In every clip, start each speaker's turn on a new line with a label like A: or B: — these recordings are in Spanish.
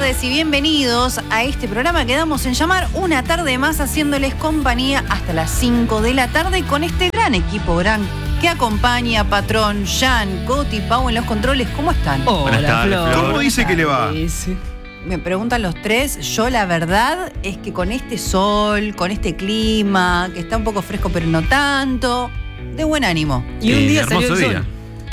A: tardes y bienvenidos a este programa que damos en llamar Una Tarde Más, haciéndoles compañía hasta las 5 de la tarde con este gran equipo que acompaña Patrón, Jan, Coti, Pau en los controles. ¿Cómo están?
B: Buenas tardes, Flor.
C: ¿Cómo dice que le va?
A: Me preguntan los tres. Yo la verdad es que con este sol, con este clima, que está un poco fresco pero no tanto, de buen ánimo.
B: Y un día salió el sol.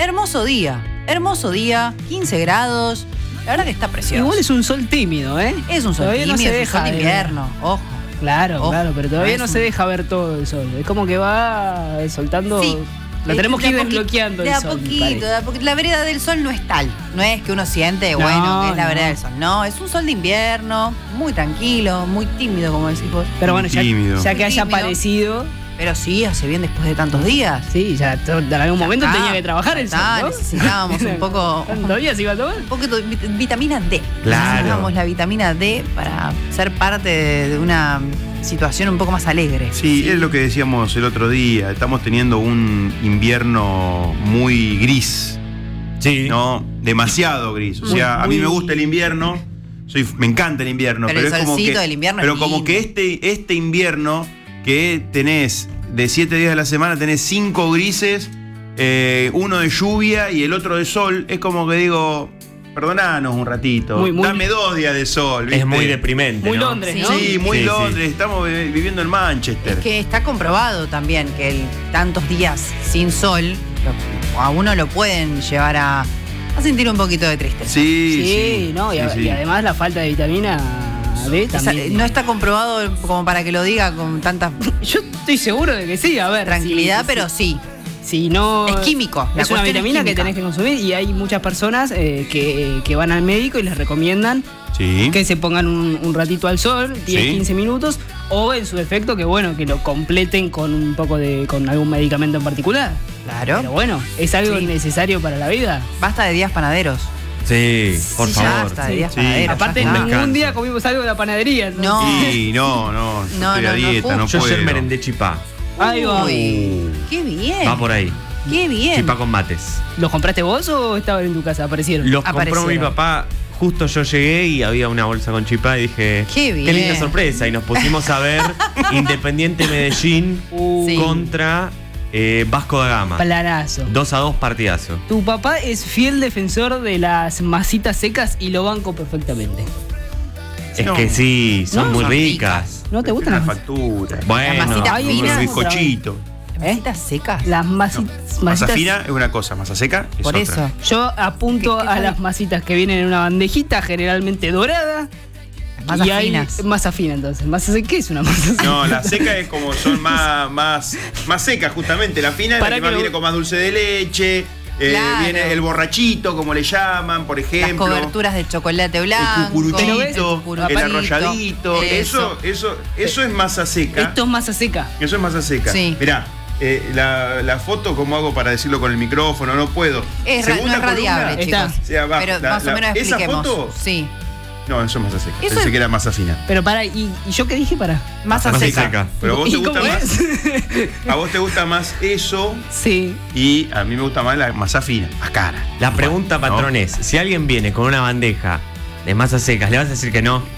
A: Hermoso día, 15 grados. La verdad que está precioso.
D: Igual es un sol tímido, ¿eh?
A: Es un sol
D: todavía
A: tímido,
D: no se
A: es
D: deja
A: un sol de invierno, ojo.
D: Claro, pero todavía no se
A: un...
D: deja ver todo el sol. Es como que va soltando.
A: Sí.
D: Lo tenemos que ir desbloqueando el sol.
A: De a poquito. La vereda del sol no es tal. No es que uno siente, que es la vereda del sol. No, es un sol de invierno, muy tranquilo, muy tímido, como decís vos.
D: Pero bueno, ya que haya aparecido.
A: Pero sí, hace bien después de tantos días.
D: Sí, ya en algún momento tenía que trabajar el sol, ¿no?
A: Necesitábamos un poco...
D: ¿Todavía se iba a tomar?
A: Un poquito de vitamina D.
B: Claro.
A: Necesitábamos la vitamina D para ser parte de una situación un poco más alegre.
C: Sí, es lo que decíamos el otro día. Estamos teniendo un invierno muy gris.
B: Sí.
C: ¿No? Demasiado gris. O sea, a mí me gusta el invierno. Me encanta el invierno.
A: Pero el
C: es como que
A: del invierno
C: pero
A: es
C: como que este invierno que tenés de 7 días de la semana, tenés 5 grises, uno de lluvia y el otro de sol. Es como que digo, perdonanos un ratito, dame 2 días de sol, ¿viste?
B: Es muy deprimente,
D: muy
B: ¿no?
D: Londres, ¿no?
C: Sí, muy Londres. Estamos viviendo en Manchester.
A: Es que está comprobado también que tantos días sin sol a uno lo pueden llevar a sentir un poquito de tristeza.
D: Sí, ¿no? Y además la falta de vitamina D también.
A: No está comprobado como para que lo diga con tanta...
D: Yo estoy seguro de que sí, a ver.
A: Tranquilidad, pero sí.
D: Si no,
A: es químico.
D: Es una vitamina que tenés que consumir y hay muchas personas que van al médico y les recomiendan que se pongan un ratito al sol, 10-15 minutos, o en su defecto que lo completen con un poco con algún medicamento en particular.
A: Claro.
D: Pero bueno, es algo necesario para la vida.
A: Basta de días panaderos.
B: Sí, por favor.
A: Basta de días panaderos.
D: Aparte, ningún día comimos algo de la panadería.
A: No.
C: Sí, no estoy a dieta, no
B: Yo
C: puedo.
B: ayer merendé chipá.
D: Ahí va.
A: Qué bien.
B: Va por ahí.
A: Qué bien.
B: Chipá con mates.
D: ¿Los compraste vos o estaban en tu casa? ¿Aparecieron?
B: Los compró mi papá. Justo yo llegué y había una bolsa con chipá y dije,
A: qué bien.
B: Qué linda sorpresa. Y nos pusimos a ver Independiente Medellín contra Vasco da Gama.
D: Planazo.
B: 2-2 partidazo.
D: Tu papá es fiel defensor de las masitas secas y lo banco perfectamente.
B: Es que sí, son muy ricas.
D: ¿No te gustan
C: las facturas?
B: Bueno,
A: las masitas finas.
C: Un bizcochito.
A: Masitas secas.
D: Las masitas.
C: Masa fina es una cosa, masa seca es
A: por
C: otra.
A: eso.
D: Yo apunto a las masitas que vienen en una bandejita, generalmente dorada.
A: Masa finas.
D: Masa fina, entonces. ¿Qué es una masa seca?
C: No, la seca es como son más secas, justamente. La fina es la que más viene con más dulce de leche.
A: Claro.
C: Viene el borrachito, como le llaman, por ejemplo.
A: Las coberturas de chocolate blanco.
C: El cucurutito, el arrolladito. Eso es masa seca.
D: Esto es masa seca.
C: Eso es masa seca.
A: Sí.
C: Mirá, la foto, ¿cómo hago para decirlo con el micrófono? No puedo.
A: No es radiable, chicos.
C: Pero
A: más o menos
C: ¿esa
A: expliquemos.
C: foto?
A: Sí.
C: No, eso es masa seca. Pensé que era masa fina.
D: Pero ¿y yo qué dije para?
A: Masa seca.
C: Pero a vos te
D: ¿Y
C: gusta
D: cómo
C: más.
D: es?
C: A vos te gusta más eso.
D: Sí.
C: Y a mí me gusta más la masa fina, más cara.
B: La pregunta, patrón, es: si alguien viene con una bandeja de masas secas, ¿le vas a decir que no?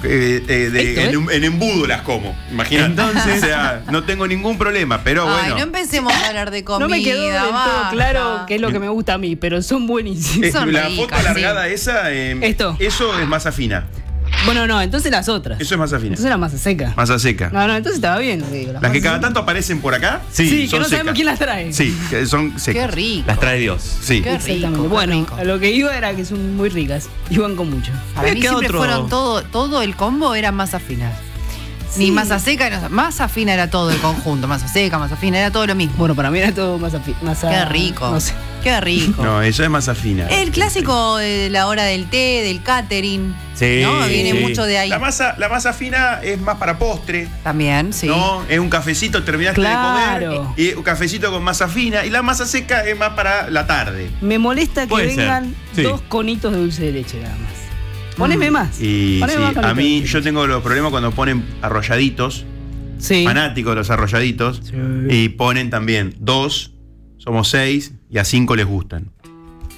C: En embudo las como. Imagínate.
B: Entonces,
C: o sea, no tengo ningún problema, pero bueno.
A: Ay, no empecemos a hablar de comida.
D: No me quedó del todo claro qué es lo que me gusta a mí, pero son buenísimos.
A: Son
C: la
A: ricas,
C: foto alargada esa,
D: Esto.
C: Eso es masa fina.
D: Bueno, no, entonces las otras.
C: Eso es masa fina.
D: Entonces era masa seca.
C: Masa seca.
D: No, entonces estaba bien. Digo,
C: Las que cada tanto aparecen por acá.
D: Sí, que no
C: secas.
D: sabemos quién las trae.
C: Sí, que son secas.
A: Qué rico.
B: las trae Dios.
C: Sí.
A: Qué
D: Exactamente.
A: rico.
D: Bueno,
A: rico.
D: a lo que iba era que son muy ricas. Iban con mucho.
A: Para mí
B: ¿Qué
A: siempre
B: otro?
A: fueron todo el combo era masa fina. Ni masa seca, masa fina era todo el conjunto. Masa seca, masa fina, era todo lo mismo.
D: Bueno, para mí era todo masa.
A: Qué rico.
D: No sé.
A: Qué rico.
C: No, eso es masa fina.
A: El clásico de la hora del té, del catering.
B: Sí.
A: ¿No? Viene mucho de ahí.
C: La masa fina es más para postre.
A: También, sí.
C: ¿No? Es un cafecito, terminaste
D: Claro.
C: de comer. Y un cafecito con masa fina. Y la masa seca es más para la tarde.
D: Me molesta que
B: Puede ser,
D: vengan
B: sí.
D: 2 conitos de dulce de leche nada más. Poneme más.
C: Y
D: Poneme
C: sí,
D: más conitos
C: a mí
D: de
C: yo
D: leche.
C: tengo los problemas cuando ponen arrolladitos.
D: Sí.
C: Fanáticos de los arrolladitos.
D: Sí.
C: Y ponen también 2, somos 6 y a 5 les gustan.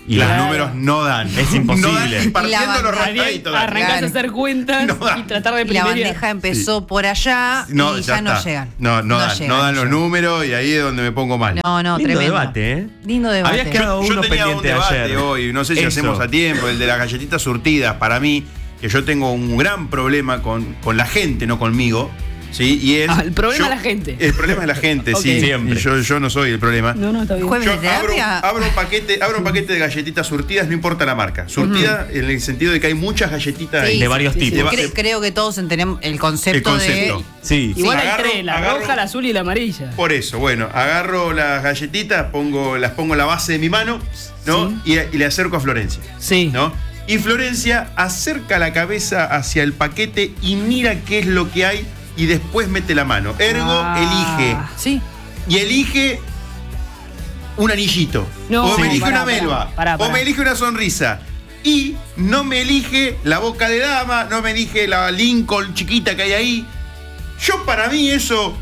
B: Y
C: los
D: claro.
C: números no dan.
B: Es imposible.
C: No dan,
A: Y
C: partiendo
A: la
C: los raspaditos.
D: Arrancás
A: Claro.
D: a hacer cuentas
C: No da.
D: y tratar de
A: Y la
D: primerear.
A: bandeja empezó por allá y ya no
C: está.
A: llegan.
C: No dan los números y ahí es donde me pongo mal.
A: No,
B: Lindo
A: tremendo.
B: debate, ¿eh?
A: Lindo debate.
B: Habías quedado
C: Yo
B: uno
C: tenía un
B: pendiente
C: debate
B: ayer.
C: hoy, no sé si
B: Eso.
C: hacemos a tiempo, el de las galletitas surtidas. Para mí, que yo tengo un gran problema con la gente, no conmigo. ¿Sí? Y es,
D: el problema es la gente.
C: El problema es la gente,
D: Ok.
C: sí.
B: Siempre.
C: Y yo no soy el problema.
D: No, está bien.
A: Jueves
C: Yo
A: de terapia.
C: abro un paquete de galletitas surtidas, no importa la marca. Surtida en el sentido de que hay muchas galletitas
A: Sí,
B: de varios
D: sí, sí.
B: tipos.
A: Creo que todos entendemos el concepto,
C: concepto.
B: Sí.
D: Igual hay
C: agarro-
D: tres, la
C: agarro-
D: roja, la azul y la amarilla.
C: Por eso, bueno, agarro las galletitas, las pongo en la base de mi mano, ¿no? Y le acerco a Florencia,
D: Sí.
C: ¿no? Y Florencia acerca la cabeza hacia el paquete y mira qué es lo que hay y después mete la mano. Ergo, elige.
A: Sí.
C: Y elige un anillito.
D: No,
C: o me
D: sí,
C: elige
D: pará,
C: una melva.
D: pará.
C: O me elige una sonrisa. Y no me elige la boca de dama, no me elige la Lincoln chiquita que hay ahí. Yo, para mí, eso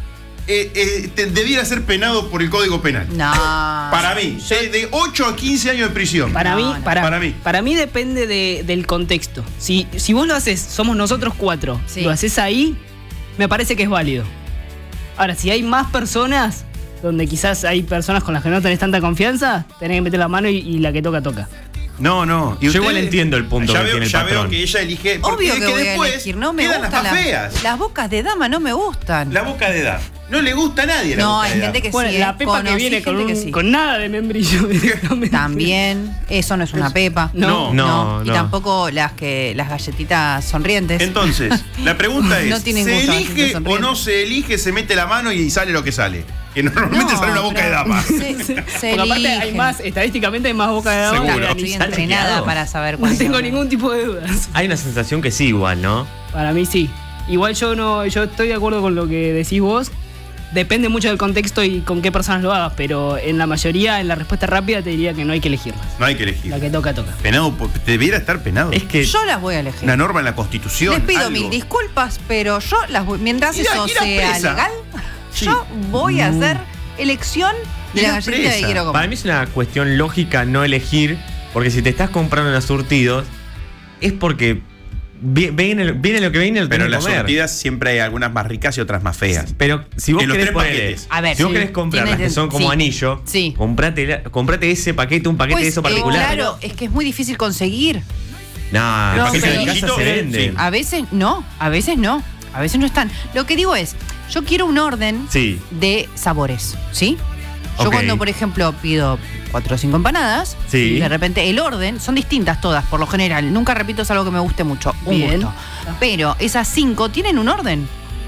C: debiera ser penado por el Código Penal.
A: No.
C: Para mí. De 8 a 15 años de prisión.
D: Para mí,
A: no.
D: para mí depende del contexto. Si vos lo haces, somos nosotros 4,
A: Sí.
D: lo haces ahí, me parece que es válido. Ahora, si hay más personas, donde quizás hay personas con las que no tenés tanta confianza, tenés que meter la mano y la que toca, toca.
C: No.
B: Yo igual entiendo el punto que tiene el
C: Ya veo
B: patrón.
C: que ella elige. Porque
A: Obvio
C: es
A: que voy a
C: después
A: elegir. No me
C: quedan
A: gustan
C: las más feas.
A: las bocas de dama, no me gustan.
C: La boca de dama. No le gusta a nadie la
A: No,
C: boca
A: hay
C: de
A: gente
C: dama.
A: que
D: Bueno,
A: sí.
D: la pepa que
A: Conocí
D: viene con,
A: gente que sí.
D: con nada de membrillo directamente.
A: También, eso no es una pepa.
B: No.
A: Y tampoco las galletitas sonrientes.
C: Entonces, la pregunta es,
A: No tienen
C: ¿se
A: gusto,
C: elige
A: bastante
C: o
A: sonriente.
C: no se elige, se mete la mano y sale lo que sale? Que normalmente sale una boca
A: pero
C: de dama.
A: Se
D: Porque aparte hay
A: elige.
D: más, estadísticamente hay más boca de dama.
C: Seguro.
D: que
A: Claro,
D: de
A: estoy
D: anillo.
A: entrenada
B: chequeado.
A: para saber
D: No
A: cuál
D: tengo
A: es.
D: ningún tipo de dudas.
B: Hay una sensación que sí, igual, ¿no?
D: Para mí sí. Igual yo estoy de acuerdo con lo que decís vos. Depende mucho del contexto y con qué personas lo hagas, pero en la mayoría, en la respuesta rápida, te diría que no hay que elegirlas.
C: No hay que elegir.
D: La que toca, toca.
C: Penado, debiera estar penado.
B: Es que
A: Yo las voy a elegir.
C: una norma en la Constitución.
A: Les pido
C: algo.
A: mil disculpas, pero yo las voy. Mientras
C: Irá-
A: eso
C: irá
A: sea
C: presa.
A: legal,
C: Sí.
A: yo voy a hacer elección de la
C: Irá
A: galletita que
C: presa.
A: quiero
B: para
A: comer.
B: mí es una cuestión lógica no elegir, porque si te estás comprando unos surtidos, es porque viene lo que viene, lo
C: Pero
B: tenés
C: en
B: que
C: las
B: comer.
C: surtidas siempre hay algunas más ricas y otras más feas.
B: Pero si vos
C: En los
B: querés
C: tres
B: ponerle,
C: paquetes.
A: A ver,
B: si vos
A: sí.
B: querés comprar las que
A: Tienes-
B: son como
A: sí.
B: anillo,
A: Sí.
B: comprate ese paquete, un paquete
A: Pues,
B: de eso particular.
A: claro, es que es muy difícil conseguir.
B: Nah,
C: El
B: el
C: paquete
B: paquete
C: de
B: de casa
C: anillito,
B: se venden.
C: sí.
A: A veces no, a veces no. A veces no están. Lo que digo es, yo quiero un orden
B: Sí.
A: de sabores, ¿sí? Yo
B: Ok.
A: cuando, por ejemplo, pido 4 o 5 empanadas,
B: Sí.
A: de repente el orden, son distintas todas, por lo general. Nunca repito, es algo que me guste mucho. Un
D: Bien.
A: gusto. Pero esas 5 tienen un orden.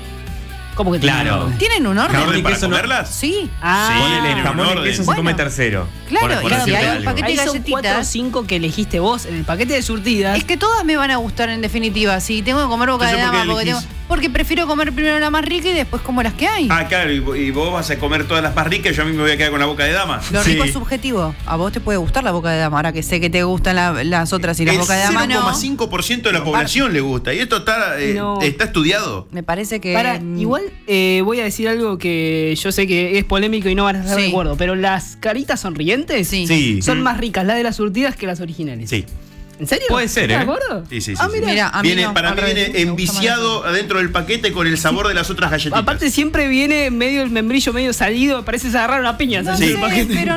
D: ¿Cómo que tiene
B: Claro.
D: un orden?
A: ¿Tienen un
C: ¿Un
A: orden?
C: orden para
B: queso no-
C: comerlas?
A: Sí.
D: Ah,
C: Sí,
B: Ponele
C: tiene un
B: jamón y
C: orden.
B: queso se
A: Bueno.
B: come tercero.
A: Claro,
B: por
A: y
B: decirte
A: si hay un
B: algo.
A: paquete
D: ahí
A: de
D: son 4 o
A: galletitas.
D: 5 que elegiste vos. En el paquete de surtidas.
A: Es que todas me van a gustar en definitiva. Si tengo que comer boca de
C: Entonces, ¿por qué
A: dama,
C: elegís?
A: porque prefiero comer primero la más rica y después como las que hay.
C: Ah, claro, y vos vas a comer todas las más ricas y yo a mí me voy a quedar con la boca de dama.
A: Lo
B: Sí.
A: rico es subjetivo. A vos te puede gustar la boca de dama. Ahora que sé que te gustan las otras y las
C: El
A: bocas de dama no.
C: 0,5% de la población le gusta. Y esto
D: No.
C: está estudiado.
A: Me parece que.
D: Igual voy a decir algo que yo sé que es polémico y no van a estar
A: Sí.
D: de acuerdo, pero las caritas sonrientes
A: Sí.
B: Sí.
D: son más ricas las de las surtidas que las originales.
C: Sí.
D: ¿En serio?
B: Puede ser,
D: ¿Estás
B: ¿eh?
D: de acuerdo?
C: Sí, sí, sí,
D: Ah,
C: sí.
D: mira.
A: Mira, a mí no,
C: Para
A: al
C: mí
A: revés,
C: viene
A: me gusta
C: enviciado adentro del paquete con el sabor de las otras galletitas.
D: Aparte siempre viene medio el membrillo medio salido, parece agarrar una piña.
A: No
D: ¿sabes?
C: Sí.
D: El
A: sé,
D: paquete.
A: pero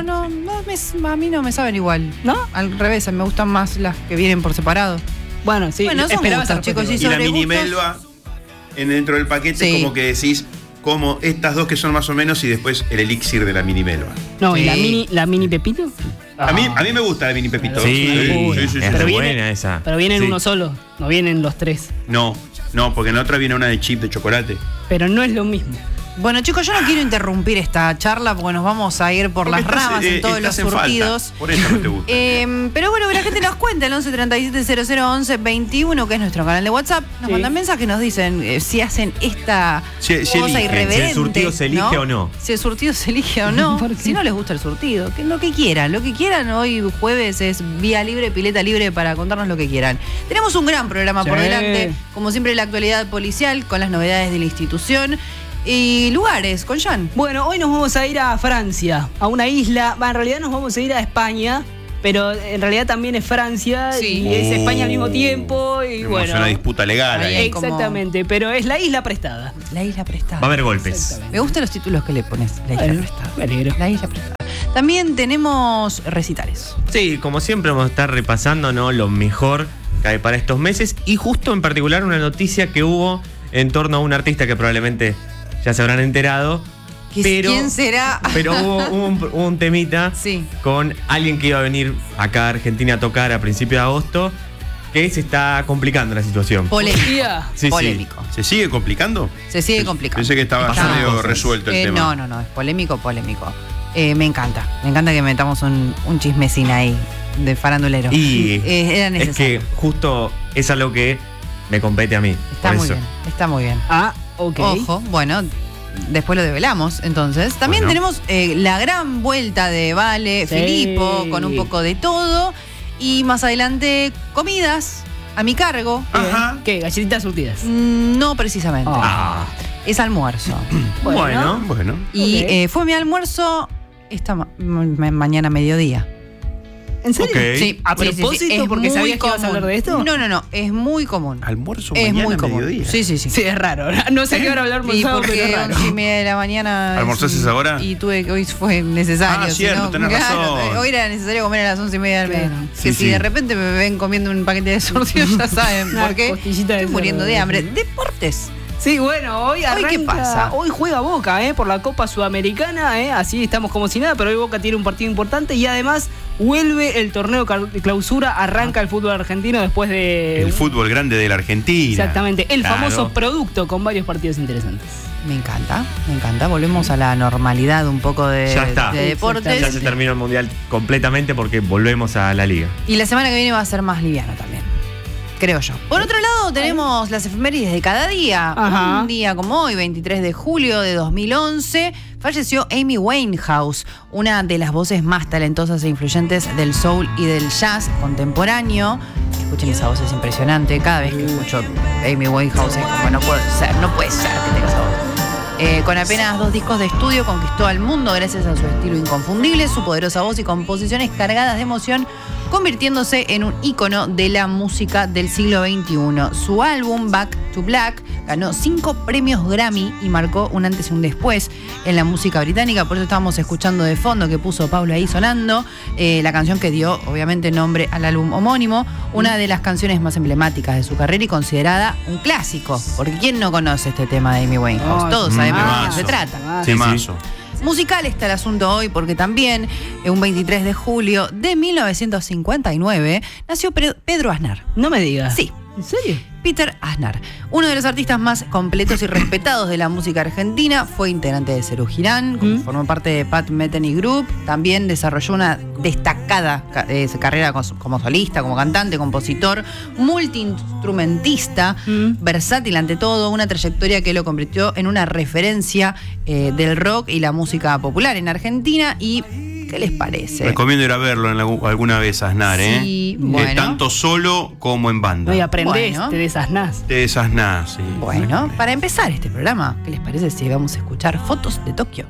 A: a mí no me saben igual.
D: ¿No?
A: Al revés, me gustan más las que vienen por separado.
D: Bueno, sí.
A: Bueno, son
D: esperaba
A: gustos,
D: esa
A: chicos,
D: respuesta.
A: sí,
C: y la
A: sobre
C: mini
A: gustos.
C: melva dentro del paquete
A: Sí.
C: como que decís como estas dos que son más o menos y después el elixir de la mini melva.
D: No, ¿y
A: Sí.
D: la mini pepito?
C: A mí me gusta la mini pepito.
B: Sí,
D: sí,
B: es
D: Pero
B: re
D: viene-
B: buena esa.
D: Pero vienen
B: Sí.
D: uno solo, no vienen los tres.
C: No, porque en la otra viene una de chip de chocolate.
D: Pero no es lo mismo.
A: Bueno, chicos, yo no quiero interrumpir esta charla porque nos vamos a ir por
C: Porque
A: las ramas en todos los
C: estás en falta,
A: surtidos.
C: por eso no te gusta.
A: Pero bueno, la gente nos cuenta el 11 37 00 11 21, que es nuestro canal de WhatsApp. Nos
D: Sí.
A: mandan mensajes, nos dicen si hacen esta
C: Si
A: cosa
C: eligen,
A: irreverente.
B: si el surtido se elige o no.
A: Si el surtido se elige o no.
D: ¿Por qué?
A: Si no les gusta el surtido, que lo que quieran. Lo que quieran, hoy jueves es vía libre, pileta libre para contarnos lo que quieran. Tenemos un gran programa por
D: Sí.
A: delante. Como siempre, la actualidad policial con las novedades de la institución. Y lugares, con Jan.
D: Bueno, hoy nos vamos a ir a Francia, a una isla. En realidad nos vamos a ir a España, pero en realidad también es Francia
A: Sí.
D: y es España al mismo tiempo. Y
C: Tenemos
D: bueno,
C: una disputa legal ahí.
A: Ahí como-
D: exactamente, pero es la isla prestada.
A: La isla prestada.
B: Va a haber golpes.
D: Exactamente.
A: Me gustan los títulos que le pones. La isla
D: Bueno,
A: prestada.
D: me alegro.
A: La isla prestada. También tenemos recitales.
B: Sí, como siempre vamos a estar repasando, ¿no?, lo mejor que hay para estos meses. Y justo en particular una noticia que hubo en torno a un artista que probablemente ya se habrán enterado.
A: ¿Quién será?
B: Pero hubo un temita
A: Sí.
B: con alguien que iba a venir acá a Argentina a tocar a principios de agosto, que se está complicando la situación.
A: Polémico.
D: Tía.
B: Sí, sí.
A: Polémico.
C: ¿Se sigue complicando?
A: Se sigue complicando.
C: Pensé que estaba
B: Pasan
C: medio
B: cosas.
C: resuelto el tema.
A: No, es polémico. Me encanta que metamos un chismecín ahí de farandulero.
B: Y
A: Era
B: es
A: necesario.
B: que justo es algo que me compete a mí.
A: Está
B: por
A: muy
B: eso.
A: bien, está muy bien.
D: Ah, ok.
A: Ojo, bueno, después lo develamos entonces. También
C: Bueno.
A: tenemos la gran vuelta de Vale,
D: Sí.
A: Filipo, con un poco de todo. Y más adelante, comidas a mi cargo.
C: Ajá.
D: ¿Qué? Galletitas surtidas.
A: No precisamente.
D: Ah.
A: Es almuerzo.
B: Bueno.
C: Bueno.
A: Y
D: Ok.
A: fue mi almuerzo esta mañana mediodía.
D: ¿En serio?
B: Ok.
A: Sí,
D: ¿A
A: sí, sí, sí.
D: propósito?
A: Es
D: ¿Porque
A: muy
D: sabías que ibas a hablar de esto?
A: No, es muy común.
C: Almuerzo
A: Es
C: mañana
A: muy
C: a
A: común.
C: mediodía.
A: Sí.
D: Sí, es raro. No sé a qué hora hablar
A: Y
D: almorzado, pero
A: porque
D: es raro.
A: 11:30 de la mañana.
C: ¿Almorzás
A: es-
C: esa hora?
A: Y hoy fue necesario.
C: Ah,
A: si
C: cierto,
A: no,
C: tenés razón.
A: Hoy era necesario comer a las 11:30 del
D: Claro.
A: mediodía.
C: Sí,
A: Que si
C: sí.
A: de repente me ven comiendo un paquete de sortidos, ya saben
D: Una
A: por qué.
D: costillita de
A: Estoy muriendo
D: cerdo.
A: de hambre. Deportes.
D: Sí, bueno, hoy arranca,
A: qué pasa?
D: Hoy juega Boca, por la Copa Sudamericana, así estamos como si nada, pero hoy Boca tiene un partido importante y además vuelve el torneo de clausura, arranca el fútbol argentino después de...
C: El fútbol grande de la Argentina.
D: Exactamente, el
B: Claro.
D: famoso producto con varios partidos interesantes.
A: Me encanta. Volvemos a la normalidad un poco de,
B: Ya está.
A: de deportes.
B: Ya se terminó el mundial completamente porque volvemos a la liga.
A: Y la semana que viene va a ser más liviano también. Creo yo. Por otro lado, tenemos las efemérides de cada día.
D: Ajá.
A: Un día como hoy, 23 de julio de 2011, falleció Amy Winehouse, una de las voces más talentosas e influyentes del soul y del jazz contemporáneo. Escuchen esa voz, es impresionante. Cada vez que escucho Amy Winehouse es como, no puede ser que tenga esa voz. Con apenas 2 discos de estudio conquistó al mundo gracias a su estilo inconfundible, su poderosa voz y composiciones cargadas de emoción, convirtiéndose en un ícono de la música del siglo XXI. Su álbum Back to Black ganó 5 premios Grammy y marcó un antes y un después en la música británica. Por eso estábamos escuchando de fondo que puso Pablo ahí sonando, la canción que dio obviamente nombre al álbum homónimo, una de las canciones más emblemáticas de su carrera y considerada un clásico. Porque ¿quién no conoce este tema de Amy Winehouse?
D: Ay,
A: Todos sabemos de
C: temazo.
A: qué se trata.
B: Sí,
C: Temazo.
A: Musical está el asunto hoy porque también, un 23 de julio de 1959, nació Pedro Aznar.
D: No me digas.
A: Sí,
D: ¿En serio?
A: Peter Aznar, uno de los artistas más completos y respetados de la música argentina, fue integrante de Serú Girán, formó parte de Pat Metheny Group, también desarrolló una destacada carrera como solista, como cantante, compositor, multiinstrumentista, versátil ante todo, una trayectoria que lo convirtió en una referencia del rock y la música popular en Argentina. Y ¿qué les parece?
C: Recomiendo ir a verlo alguna vez, Aznar,
A: Sí, bueno.
C: Tanto solo como en banda.
D: No, y aprendés,
A: Bueno.
D: te desasnás.
C: De esas Aznar, sí.
A: Bueno, para empezar este programa, ¿qué les parece si vamos a escuchar Fotos de Tokio?